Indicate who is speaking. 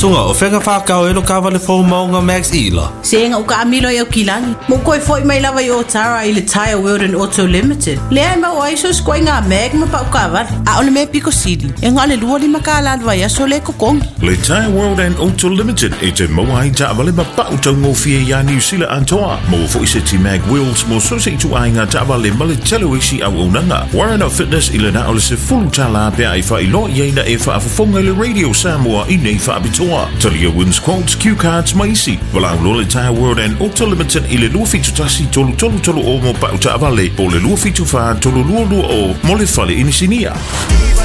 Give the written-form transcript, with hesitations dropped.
Speaker 1: Sunga o whenga whakau elo kawale fo maunga Max Ela.
Speaker 2: Senga uka amilo i o kilangi. Mo koe foi mai lava i o Tara i le Tire World and Auto Limited. Lea ma o aiso skoi ngā meg ma pa ukawar. A ole me Pico City. E ngā le lua li makala alwa ia so le kokongi.
Speaker 3: Le Tire World and Auto Limited e te mawai ta wale ma pa utau ngofie ya New Zealand antoa. Mo fo ise ti Mag Wheels mo so se tu ainga ta wale ma le telo isi au unanga. Warren of Fitness i le na ole se fulu tala pe ai fa i lo i eina e fa afafonga le Radio Samoa i nei fa abitoa. Talia wins quotes, cue cards, maisi. Walau lo le Tire World and Auto Limited i le lua fitu tasi tolu o mo pa uta avale. Po le lua fitu fa tolu lua o mo le fale inisinia.